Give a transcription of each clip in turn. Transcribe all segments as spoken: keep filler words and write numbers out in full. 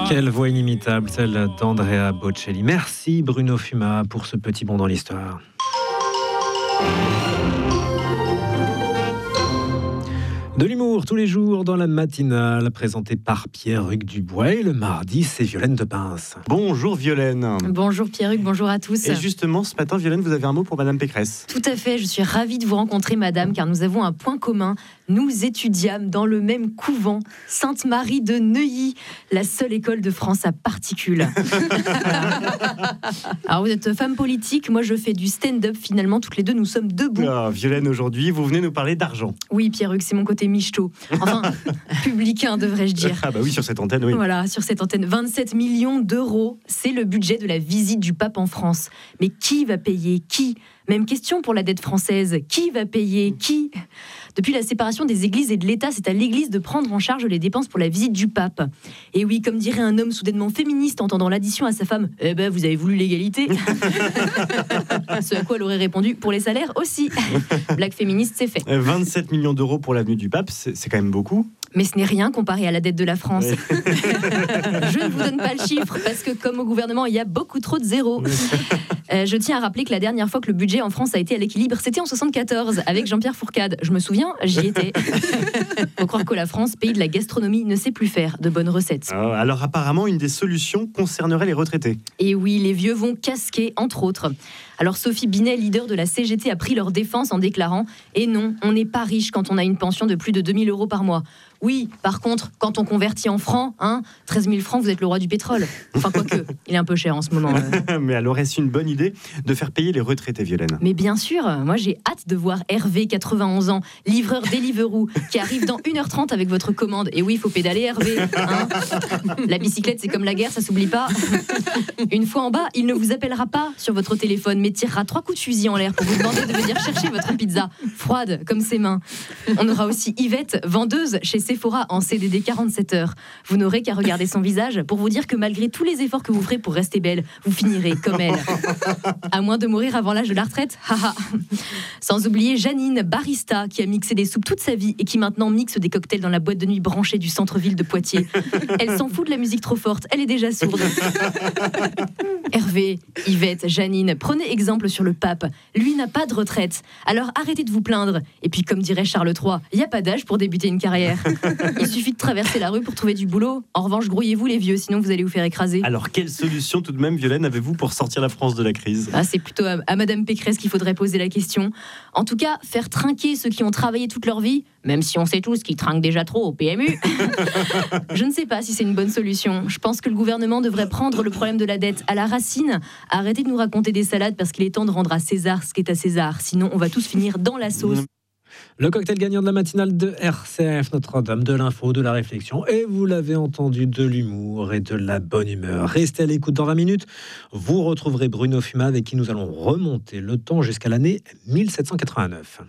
Quelle voix inimitable, celle d'Andrea Bocelli. Merci Bruno Fuma pour ce petit bond dans l'histoire. De l'humour tous les jours dans la matinale, présenté par Pierre-Hugues Dubois. Et le mardi, c'est Violaine de Pince. Bonjour Violaine. Bonjour Pierre-Hugues, bonjour à tous. Et justement, ce matin, Violaine, vous avez un mot pour Madame Pécresse. Tout à fait, je suis ravie de vous rencontrer, Madame, car nous avons un point commun. Nous étudiâmes dans le même couvent, Sainte-Marie de Neuilly, la seule école de France à particules. Alors vous êtes femme politique, moi je fais du stand-up. Finalement, toutes les deux, nous sommes debout. Ah, Violaine, aujourd'hui, vous venez nous parler d'argent. Oui, Pierre-Hugues, c'est mon côté michto. Enfin, publicain, devrais-je dire. Ah bah oui, sur cette antenne, oui. Voilà, sur cette antenne. vingt-sept millions d'euros, c'est le budget de la visite du pape en France. Mais qui va payer? Qui? Même question pour la dette française. Qui va payer? Qui? Depuis la séparation des églises et de l'État, c'est à l'Église de prendre en charge les dépenses pour la visite du pape. Et oui, comme dirait un homme soudainement féministe entendant l'addition à sa femme, « Eh ben, vous avez voulu l'égalité ?» Ce à quoi elle aurait répondu, « Pour les salaires aussi. » Blague féministe, c'est fait. vingt-sept millions d'euros pour l'avenue du pape, c'est, c'est quand même beaucoup. Mais ce n'est rien comparé à la dette de la France. Oui. Je ne vous donne pas le chiffre, parce que comme au gouvernement, il y a beaucoup trop de zéros. Euh, je tiens à rappeler que la dernière fois que le budget en France a été à l'équilibre, c'était en soixante-quatorze, avec Jean-Pierre Fourcade. Je me souviens, j'y étais. Faut croire que la France, pays de la gastronomie, ne sait plus faire de bonnes recettes. Oh, alors apparemment, une des solutions concernerait les retraités. Et oui, les vieux vont casquer, entre autres. Alors Sophie Binet, leader de la C G T, a pris leur défense en déclarant « Et non, on n'est pas riche quand on a une pension de plus de deux mille euros par mois. Oui, par contre, quand on convertit en francs, hein, treize mille francs, vous êtes le roi du pétrole. Enfin, quoique, il est un peu cher en ce moment. Euh. Mais alors, est-ce une bonne idée de faire payer les retraités, Violaine? Mais bien sûr, moi j'ai hâte de voir Hervé, quatre-vingt-onze ans, livreur Deliveroo, qui arrive dans une heure trente avec votre commande. Et oui, il faut pédaler, Hervé. Hein. La bicyclette, c'est comme la guerre, ça s'oublie pas. Une fois en bas, il ne vous appellera pas sur votre téléphone, mais tirera trois coups de fusil en l'air pour vous demander de venir chercher votre pizza, froide comme ses mains. On aura aussi Yvette, vendeuse chez Sephora en C D D quarante-sept heures. Vous n'aurez qu'à regarder son visage pour vous dire que malgré tous les efforts que vous ferez pour rester belle, vous finirez comme elle. À moins de mourir avant l'âge de la retraite. Sans oublier Janine, barista, qui a mixé des soupes toute sa vie et qui maintenant mixe des cocktails dans la boîte de nuit branchée du centre-ville de Poitiers. Elle s'en fout de la musique trop forte, elle est déjà sourde. Hervé, Yvette, Janine, prenez exemple sur le pape. Lui n'a pas de retraite. Alors arrêtez de vous plaindre. Et puis comme dirait Charles trois, il n'y a pas d'âge pour débuter une carrière. Il suffit de traverser la rue pour trouver du boulot. En revanche, grouillez-vous les vieux, sinon vous allez vous faire écraser. Alors quelle solution tout de même, Violaine, avez-vous pour sortir la France de la crise? Ah, c'est plutôt à, à Madame Pécresse qu'il faudrait poser la question. En tout cas, faire trinquer ceux qui ont travaillé toute leur vie, même si on sait tous qu'ils trinquent déjà trop au P M U. Je ne sais pas si c'est une bonne solution. Je pense que le gouvernement devrait prendre le problème de la dette à la racine. Arrêtez de nous raconter des salades parce qu'il est temps de rendre à César ce qui est à César. Sinon, on va tous finir dans la sauce. Le cocktail gagnant de la matinale de R C F, Notre-Dame, de l'info, de la réflexion. Et vous l'avez entendu, de l'humour et de la bonne humeur. Restez à l'écoute dans vingt minutes. Vous retrouverez Bruno Fuma avec qui nous allons remonter le temps jusqu'à l'année mille sept cent quatre-vingt-neuf.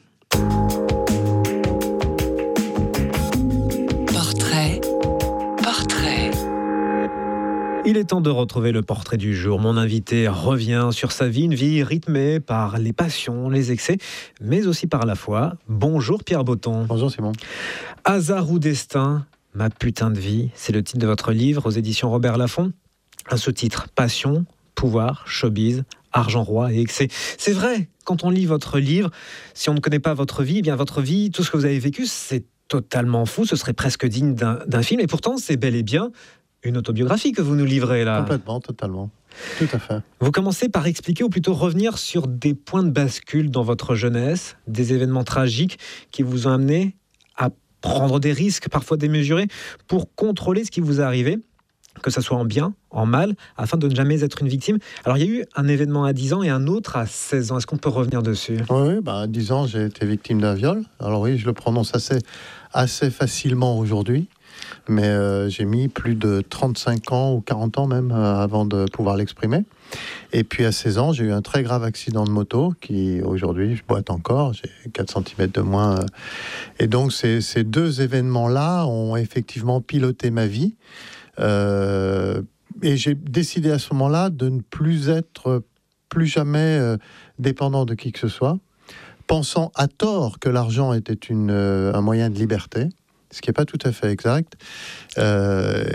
Portrait, portrait. Il est temps de retrouver le portrait du jour. Mon invité revient sur sa vie, une vie rythmée par les passions, les excès, mais aussi par la foi. Bonjour Pierre Botton. Bonjour Simon. Hasard ou destin, ma putain de vie, c'est le titre de votre livre aux éditions Robert Laffont. Un sous-titre, passion, pouvoir, showbiz, argent roi et excès. C'est vrai, quand on lit votre livre, si on ne connaît pas votre vie, eh bien votre vie, tout ce que vous avez vécu, c'est totalement fou, ce serait presque digne d'un, d'un film. Et pourtant, c'est bel et bien une autobiographie que vous nous livrez là. Complètement, totalement. Tout à fait. Vous commencez par expliquer, ou plutôt revenir sur des points de bascule dans votre jeunesse, des événements tragiques qui vous ont amené à prendre des risques, parfois démesurés, pour contrôler ce qui vous est arrivé, que ce soit en bien, en mal, afin de ne jamais être une victime. Alors, il y a eu un événement à dix ans et un autre à seize ans. Est-ce qu'on peut revenir dessus ? Oui, bah, à dix ans, j'ai été victime d'un viol. Alors oui, je le prononce assez, assez facilement aujourd'hui. Mais euh, j'ai mis plus de trente-cinq ans ou quarante ans même euh, avant de pouvoir l'exprimer. Et puis à seize ans, j'ai eu un très grave accident de moto qui, aujourd'hui, je boite encore. J'ai quatre centimètres de moins. Euh, et donc, ces, ces deux événements-là ont effectivement piloté ma vie. Euh, et j'ai décidé à ce moment-là de ne plus être, plus jamais euh, dépendant de qui que ce soit, pensant à tort que l'argent était une, euh, un moyen de liberté. Ce qui n'est pas tout à fait exact. Euh, et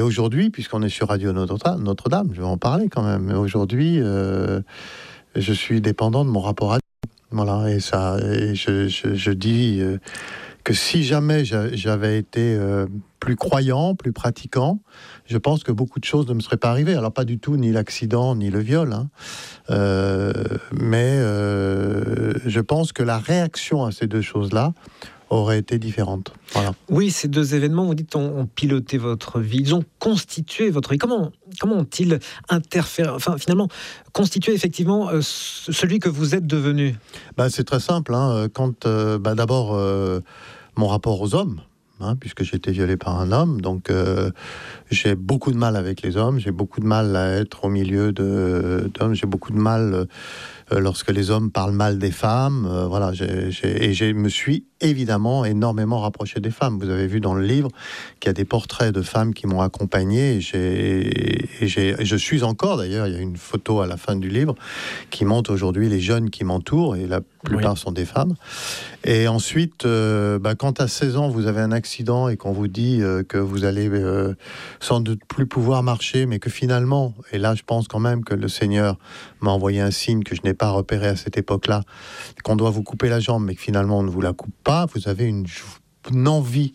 aujourd'hui, puisqu'on est sur Radio Notre- Notre-Dame, je vais en parler quand même, mais aujourd'hui, euh, je suis dépendant de mon rapport à Dieu. Voilà, et ça, et je, je, je dis euh, que si jamais j'a- j'avais été euh, plus croyant, plus pratiquant, je pense que beaucoup de choses ne me seraient pas arrivées. Alors pas du tout ni l'accident ni le viol, hein. Euh, mais euh, je pense que la réaction à ces deux choses-là aurait été différente. Voilà. Oui, ces deux événements, vous dites, ont, ont piloté votre vie. Ils ont constitué votre vie. Comment, comment ont-ils interféré, enfin, finalement, constitué effectivement euh, ce- celui que vous êtes devenu? Ben, c'est très simple. Hein. Quand, euh, ben, d'abord, euh, mon rapport aux hommes, hein, puisque j'ai été violé par un homme. Donc, euh, j'ai beaucoup de mal avec les hommes. J'ai beaucoup de mal à être au milieu de, d'hommes. J'ai beaucoup de mal euh, lorsque les hommes parlent mal des femmes. Euh, voilà, j'ai, j'ai, et je me suis évidemment énormément rapproché des femmes. Vous avez vu dans le livre qu'il y a des portraits de femmes qui m'ont accompagné. Et, j'ai, et, j'ai, et je suis encore, d'ailleurs, il y a une photo à la fin du livre qui montre aujourd'hui les jeunes qui m'entourent. Et la plupart oui. sont des femmes. Et ensuite, euh, bah, quand à seize ans, vous avez un accident et qu'on vous dit euh, que vous allez euh, sans doute plus pouvoir marcher, mais que finalement, et là je pense quand même que le Seigneur m'a envoyé un signe que je n'ai pas repéré à cette époque-là, qu'on doit vous couper la jambe, mais que finalement on ne vous la coupe pas, vous avez une, une envie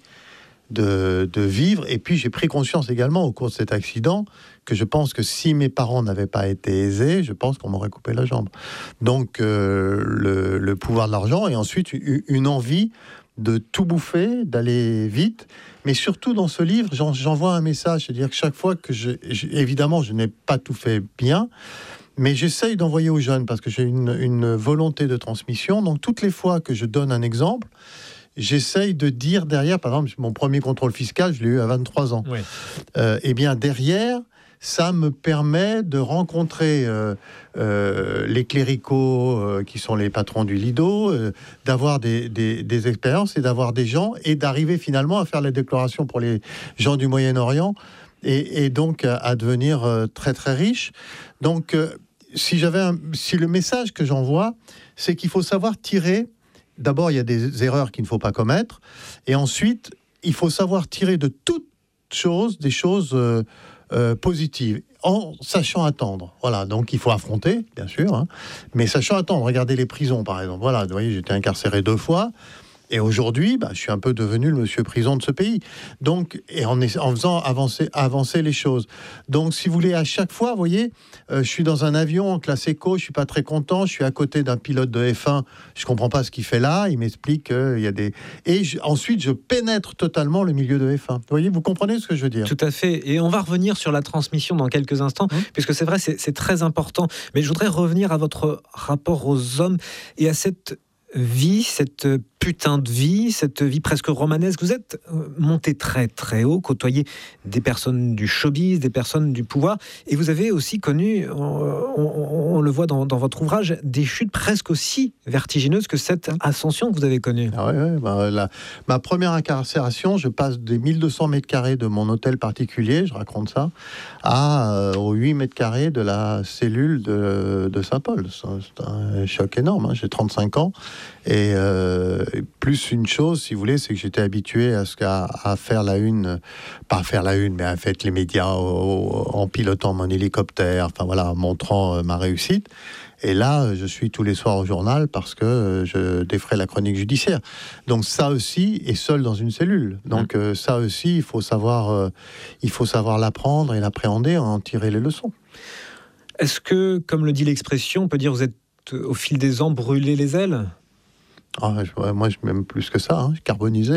de, de vivre. Et puis j'ai pris conscience également au cours de cet accident que je pense que si mes parents n'avaient pas été aisés, je pense qu'on m'aurait coupé la jambe. Donc euh, le, le pouvoir de l'argent et ensuite une envie de tout bouffer, d'aller vite. Mais surtout dans ce livre, j'en, j'envoie un message, c'est-à-dire que chaque fois que je, je évidemment, je n'ai pas tout fait bien, mais j'essaye d'envoyer aux jeunes parce que j'ai une, une volonté de transmission. Donc toutes les fois que je donne un exemple, j'essaye de dire derrière, par exemple, mon premier contrôle fiscal, je l'ai eu à vingt-trois ans. Oui. Euh, et bien derrière, ça me permet de rencontrer euh, euh, les cléricaux euh, qui sont les patrons du Lido, euh, d'avoir des, des, des expériences et d'avoir des gens et d'arriver finalement à faire la déclaration pour les gens du Moyen-Orient et, et donc à, à devenir euh, très très riche. Donc euh, si, j'avais un, si le message que j'envoie, c'est qu'il faut savoir tirer. D'abord, il y a des erreurs qu'il ne faut pas commettre et ensuite, il faut savoir tirer de toutes choses des choses... Euh, Euh, positive, en sachant attendre. Voilà, donc il faut affronter, bien sûr, hein, mais sachant attendre. Regardez les prisons, par exemple. Voilà, vous voyez, j'étais incarcéré deux fois, et aujourd'hui, bah, je suis un peu devenu le monsieur prison de ce pays. Donc, et en, en faisant avancer, avancer les choses. Donc, si vous voulez, à chaque fois, vous voyez, euh, je suis dans un avion en classe éco, je suis pas très content, je suis à côté d'un pilote de F un, je comprends pas ce qu'il fait là, il m'explique qu'il y a des... Et je, ensuite, je pénètre totalement le milieu de F un. Vous voyez, vous comprenez ce que je veux dire? Tout à fait. Et on va revenir sur la transmission dans quelques instants, mmh. puisque c'est vrai, c'est, c'est très important. Mais je voudrais revenir à votre rapport aux hommes et à cette vie, cette putain de vie, cette vie presque romanesque. Vous êtes monté très très haut, côtoyé des personnes du showbiz, des personnes du pouvoir, et vous avez aussi connu, on, on, on le voit dans, dans votre ouvrage, des chutes presque aussi vertigineuses que cette ascension que vous avez connue. Ah ouais, ouais, bah, la, ma première incarcération, je passe des mille deux cents mètres carrés de mon hôtel particulier, je raconte ça, à, euh, aux huit mètres carrés de la cellule de, de Saint-Paul. C'est un, c'est un choc énorme, hein. J'ai trente-cinq ans. Et euh, plus une chose, si vous voulez, c'est que j'étais habitué à, ce qu'à, à faire la une, pas à faire la une, mais à faire les médias au, en pilotant mon hélicoptère, enfin voilà, en montrant euh, ma réussite. Et là, je suis tous les soirs au journal parce que je défrais la chronique judiciaire. Donc ça aussi est seul dans une cellule. Donc euh, ça aussi, il faut savoir, euh, il faut savoir l'apprendre et l'appréhender, en tirer les leçons. Est-ce que, comme le dit l'expression, on peut dire vous êtes au fil des ans brûlé les ailes? Ah, je, moi, je m'aime plus que ça. Hein. Je carbonisais.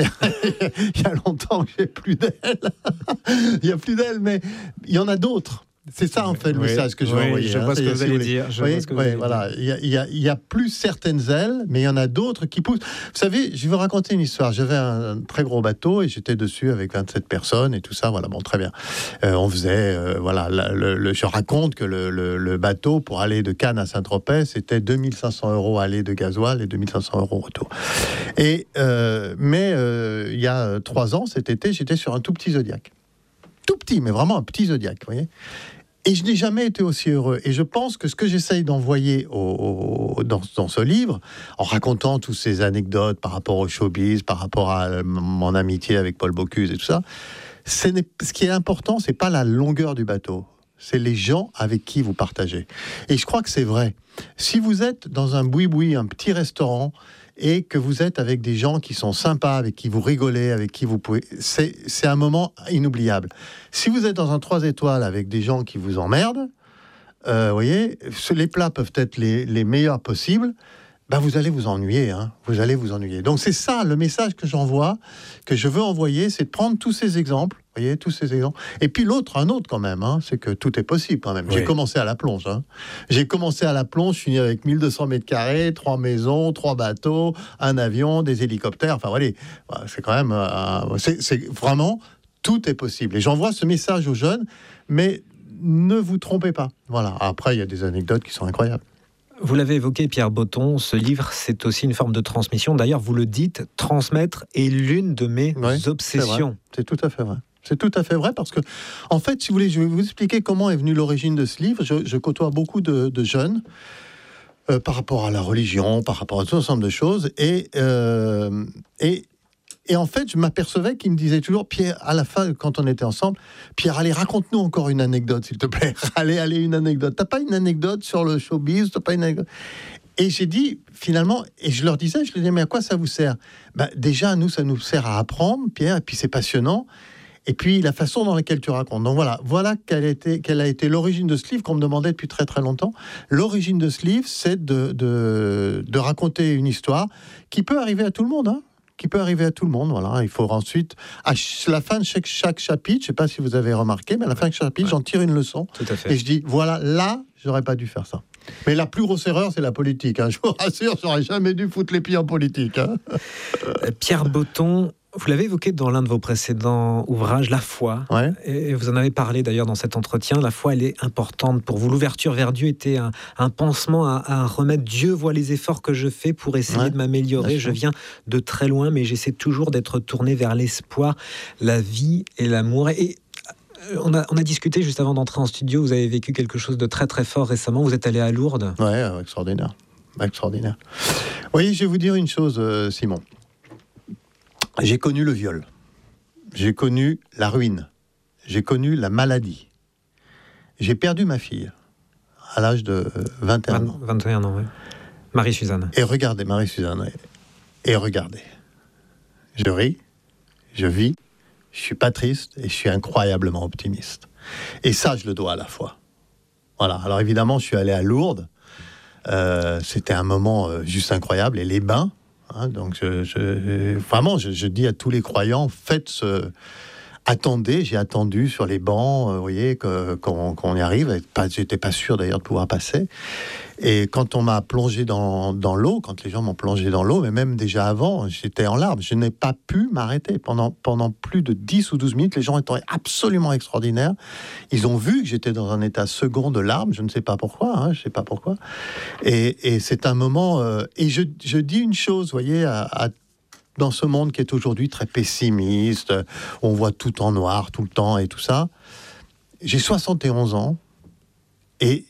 Il y a longtemps que j'ai plus d'ailes. Il y a plus d'ailes, mais il y en a d'autres. C'est ça, en fait, le oui, message que je oui, vais envoyer. Je vois hein, ce que vous allez dire. Je oui, vois ce que vous oui, allez voilà. dire. Il y a, il y a, il y a plus certaines ailes, mais il y en a d'autres qui poussent. Vous savez, je vais vous raconter une histoire. J'avais un, un très gros bateau et j'étais dessus avec vingt-sept personnes et tout ça. Voilà, bon, très bien. Euh, on faisait, euh, voilà, la, le, le, je raconte que le, le, le bateau pour aller de Cannes à Saint-Tropez, c'était deux mille cinq cents euros aller de gasoil et deux mille cinq cents euros retour. Et, euh, mais euh, il y a trois ans, cet été, j'étais sur un tout petit Zodiac. Tout petit, mais vraiment un petit Zodiac, vous voyez. Et je n'ai jamais été aussi heureux. Et je pense que ce que j'essaye d'envoyer au, au, dans, dans ce livre, en racontant toutes ces anecdotes par rapport au showbiz, par rapport à mon amitié avec Paul Bocuse et tout ça, ce, n'est, ce qui est important, c'est pas la longueur du bateau, c'est les gens avec qui vous partagez. Et je crois que c'est vrai. Si vous êtes dans un boui-boui, un petit restaurant, et que vous êtes avec des gens qui sont sympas, avec qui vous rigolez, avec qui vous pouvez... C'est, c'est un moment inoubliable. Si vous êtes dans un trois étoiles avec des gens qui vous emmerdent, euh, vous voyez, les plats peuvent être les, les meilleurs possibles, ben vous allez vous ennuyer, hein, vous allez vous ennuyer. Donc c'est ça, le message que j'envoie, que je veux envoyer, c'est de prendre tous ces exemples, vous voyez, tous ces exemples. Et puis l'autre, un autre quand même, hein, c'est que tout est possible quand même. Oui. J'ai commencé à la plonge. Hein. J'ai commencé à la plonge, je suis né avec mille deux cents mètres carrés, trois maisons, trois bateaux, un avion, des hélicoptères. Enfin voilà, c'est quand même, euh, c'est, c'est vraiment, tout est possible. Et j'envoie ce message aux jeunes, mais ne vous trompez pas. Voilà. Après, il y a des anecdotes qui sont incroyables. Vous l'avez évoqué, Pierre Botton, ce livre, c'est aussi une forme de transmission. D'ailleurs, vous le dites, transmettre est l'une de mes oui, obsessions. C'est, c'est tout à fait vrai. C'est tout à fait vrai parce que, en fait, si vous voulez, je vais vous expliquer comment est venue l'origine de ce livre. Je, je côtoie beaucoup de, de jeunes euh, par rapport à la religion, par rapport à tout un ensemble de choses. Et, euh, et, et en fait, je m'apercevais qu'ils me disaient toujours, Pierre, à la fin, quand on était ensemble, Pierre, allez, raconte-nous encore une anecdote, s'il te plaît. allez, allez, une anecdote. T'as pas une anecdote sur le showbiz? T'as pas une anecdote? Et j'ai dit, finalement, et je leur disais, je leur disais, mais à quoi ça vous sert? Ben, déjà, nous, ça nous sert à apprendre, Pierre, et puis c'est passionnant. Et puis, la façon dans laquelle tu racontes. Donc voilà, voilà quelle a été, quelle a été l'origine de ce livre qu'on me demandait depuis très très longtemps. L'origine de ce livre, c'est de, de, de raconter une histoire qui peut arriver à tout le monde, hein, qui peut arriver à tout le monde. Voilà, il faut ensuite, à la fin de chaque, chaque chapitre, je ne sais pas si vous avez remarqué, mais à la fin de chaque chapitre, ouais. j'en tire une leçon. Tout à fait. Et je dis, voilà, là, j'aurais pas dû faire ça. Mais la plus grosse erreur, c'est la politique. Hein. Je vous rassure, j'aurais jamais dû foutre les pieds en politique. Hein. Pierre Botton, vous l'avez évoqué dans l'un de vos précédents ouvrages, la foi. Ouais. Et vous en avez parlé d'ailleurs dans cet entretien. La foi, elle est importante pour vous. L'ouverture vers Dieu était un, un pansement, un, un remède. Dieu voit les efforts que je fais pour essayer ouais, de m'améliorer. Je viens de très loin, mais j'essaie toujours d'être tourné vers l'espoir, la vie et l'amour. Et on a, on a discuté juste avant d'entrer en studio. Vous avez vécu quelque chose de très très fort récemment. Vous êtes allé à Lourdes. Ouais, extraordinaire. Extraordinaire. Oui, je vais vous dire une chose, euh, Simon. J'ai connu le viol, j'ai connu la ruine, j'ai connu la maladie. J'ai perdu ma fille à l'âge de vingt et un ans. vingt et un ans, oui. Marie-Suzanne. Et regardez, Marie-Suzanne, et regardez. Je ris, je vis, je suis pas triste et je suis incroyablement optimiste. Et ça, je le dois à la foi. Voilà, alors évidemment, je suis allé à Lourdes. Euh, c'était un moment euh, juste incroyable. Et les bains, Hein, donc, je, je, vraiment, je, je dis à tous les croyants, faites ce... Attendez, j'ai attendu sur les bancs, euh, vous voyez, que, qu'on, qu'on y arrive. Pas, j'étais pas sûr d'ailleurs de pouvoir passer. Et quand on m'a plongé dans, dans l'eau, quand les gens m'ont plongé dans l'eau, mais même déjà avant, j'étais en larmes. Je n'ai pas pu m'arrêter. Pendant, pendant plus de dix ou douze minutes, les gens étaient absolument extraordinaires. Ils ont vu que j'étais dans un état second de larmes. Je ne sais pas pourquoi. Hein, je ne sais pas pourquoi. Et, et c'est un moment... Euh, et je, je dis une chose, vous voyez, à, à dans ce monde qui est aujourd'hui très pessimiste, on voit tout en noir tout le temps et tout ça. J'ai soixante et onze ans et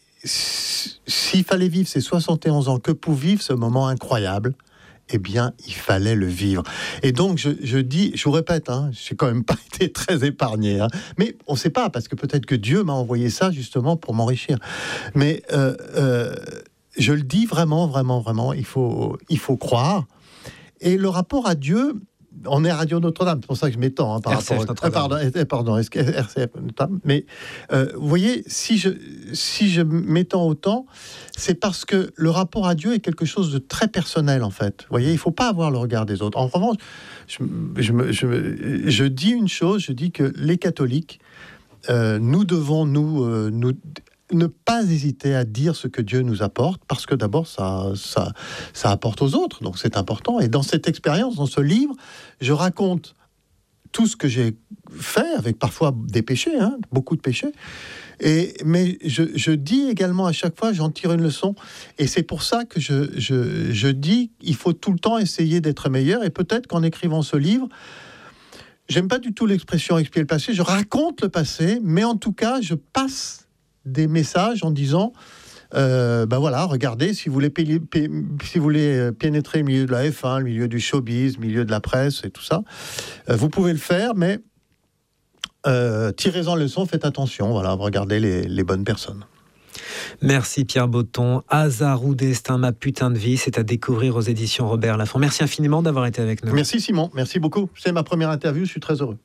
s'il fallait vivre ces soixante et onze ans que pour vivre ce moment incroyable, eh bien, il fallait le vivre. Et donc, je, je dis, je vous répète, hein, je n'ai quand même pas été très épargné, hein, mais on ne sait pas, parce que peut-être que Dieu m'a envoyé ça justement pour m'enrichir. Mais euh, euh, je le dis vraiment, vraiment, vraiment, il faut, il faut croire. Et le rapport à Dieu, on est à Radio Notre-Dame, c'est pour ça que je m'étends hein, par R C F rapport à... Pardon, pardon, R C F Notre-Dame. Mais euh, vous voyez, si je, si je m'étends autant, c'est parce que le rapport à Dieu est quelque chose de très personnel, en fait. Vous voyez, il ne faut pas avoir le regard des autres. En revanche, je, je, je, je dis une chose, je dis que les catholiques, euh, nous devons nous... Euh, nous ne pas hésiter à dire ce que Dieu nous apporte, parce que d'abord, ça, ça, ça apporte aux autres, donc c'est important. Et dans cette expérience, dans ce livre, je raconte tout ce que j'ai fait, avec parfois des péchés, hein, beaucoup de péchés, et, mais je, je dis également à chaque fois, j'en tire une leçon, et c'est pour ça que je, je, je dis qu'il faut tout le temps essayer d'être meilleur, et peut-être qu'en écrivant ce livre, j'aime pas du tout l'expression expier le passé, je raconte le passé, mais en tout cas, je passe des messages en disant euh, ben voilà, regardez, si vous voulez payer, payer, si vous voulez pénétrer le milieu de la F un, le milieu du showbiz, le milieu de la presse et tout ça, euh, vous pouvez le faire, mais euh, tirez-en leçon, faites attention, voilà, regardez les, les bonnes personnes. Merci Pierre Botton. Hasard ou destin, ma putain de vie, c'est à découvrir aux éditions Robert Laffont. Merci infiniment d'avoir été avec nous. Merci Simon, merci beaucoup. C'est ma première interview, je suis très heureux.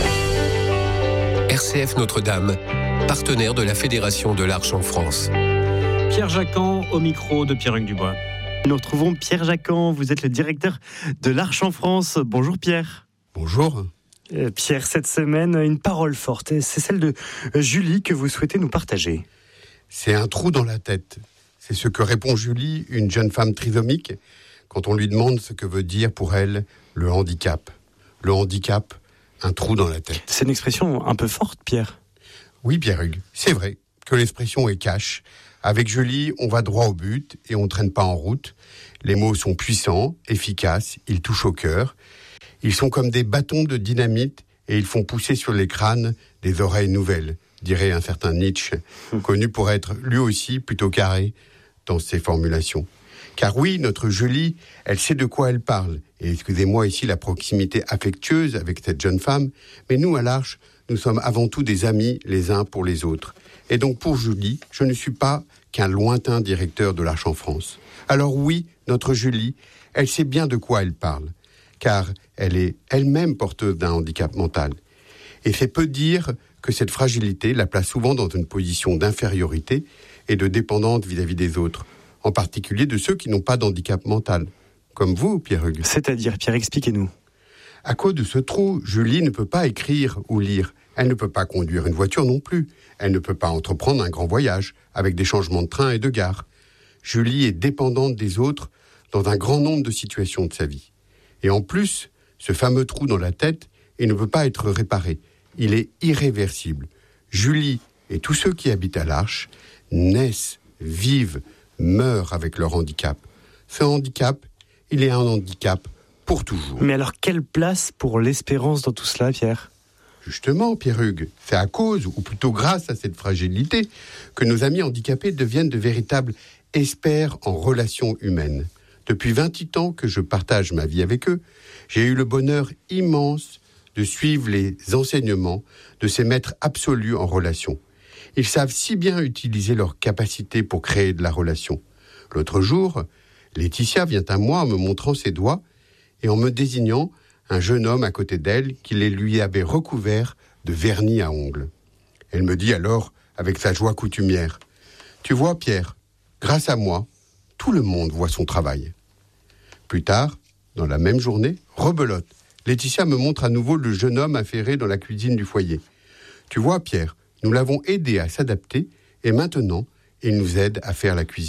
R C F Notre-Dame, partenaire de la Fédération de l'Arche en France. Pierre Jacquan au micro de Pierre-Hugues Dubois. Nous retrouvons Pierre Jacquan, vous êtes le directeur de l'Arche en France. Bonjour Pierre. Bonjour. Euh, Pierre, cette semaine, une parole forte, c'est celle de Julie que vous souhaitez nous partager. C'est un trou dans la tête. C'est ce que répond Julie, une jeune femme trisomique, quand on lui demande ce que veut dire pour elle le handicap. Le handicap, un trou dans la tête. C'est une expression un peu forte, Pierre. Oui, Pierre-Hugues, c'est vrai que l'expression est cash. Avec Julie, on va droit au but et on ne traîne pas en route. Les mots sont puissants, efficaces, ils touchent au cœur. Ils sont comme des bâtons de dynamite et ils font pousser sur les crânes des oreilles nouvelles, dirait un certain Nietzsche, connu pour être lui aussi plutôt carré dans ses formulations. Car oui, notre Julie, elle sait de quoi elle parle. Et excusez-moi ici la proximité affectueuse avec cette jeune femme, mais nous, à l'Arche, nous sommes avant tout des amis les uns pour les autres. Et donc pour Julie, je ne suis pas qu'un lointain directeur de l'Arche en France. Alors oui, notre Julie, elle sait bien de quoi elle parle, car elle est elle-même porteuse d'un handicap mental. Et c'est peu dire que cette fragilité la place souvent dans une position d'infériorité et de dépendance vis-à-vis des autres, en particulier de ceux qui n'ont pas d'handicap mental, comme vous, Pierre-Hugues. C'est-à-dire, Pierre, expliquez-nous. À cause de ce trou, Julie ne peut pas écrire ou lire. Elle ne peut pas conduire une voiture non plus. Elle ne peut pas entreprendre un grand voyage, avec des changements de train et de gare. Julie est dépendante des autres dans un grand nombre de situations de sa vie. Et en plus, ce fameux trou dans la tête, il ne peut pas être réparé. Il est irréversible. Julie et tous ceux qui habitent à l'Arche naissent, vivent, meurent avec leur handicap. Ce handicap, il est un handicap pour toujours. Mais alors, quelle place pour l'espérance dans tout cela, Pierre ? Justement, Pierre-Hugues, c'est à cause, ou plutôt grâce à cette fragilité, que nos amis handicapés deviennent de véritables experts en relations humaines. Depuis vingt ans que je partage ma vie avec eux, j'ai eu le bonheur immense de suivre les enseignements de ces maîtres absolus en relation. Ils savent si bien utiliser leur capacité pour créer de la relation. L'autre jour, Laetitia vient à moi en me montrant ses doigts et en me désignant un jeune homme à côté d'elle qui les lui avait recouverts de vernis à ongles. Elle me dit alors, avec sa joie coutumière, « Tu vois, Pierre, grâce à moi, tout le monde voit son travail. » Plus tard, dans la même journée, rebelote, Laetitia me montre à nouveau le jeune homme affairé dans la cuisine du foyer. « Tu vois, Pierre, nous l'avons aidé à s'adapter et maintenant, il nous aide à faire la cuisine. »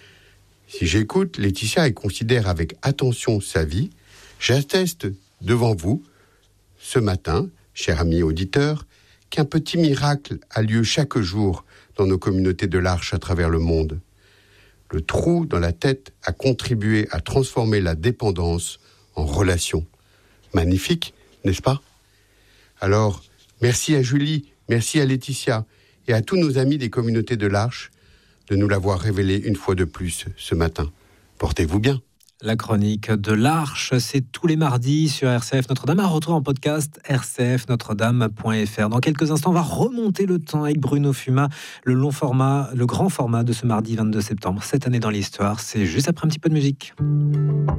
Si j'écoute Laetitia et considère avec attention sa vie, j'atteste devant vous, ce matin, cher ami auditeur, qu'un petit miracle a lieu chaque jour dans nos communautés de l'Arche à travers le monde. Le trou dans la tête a contribué à transformer la dépendance en relation. Magnifique, n'est-ce pas ? Alors, merci à Julie, merci à Laetitia et à tous nos amis des communautés de l'Arche de nous l'avoir révélé une fois de plus ce matin. Portez-vous bien. La chronique de l'Arche, c'est tous les mardis sur R C F Notre-Dame, à retrouver en podcast r c f notre dame point f r. Dans quelques instants, on va remonter le temps avec Bruno Fuma, le long format, le grand format de ce mardi vingt-deux septembre. Cette année dans l'histoire, c'est juste après un petit peu de musique.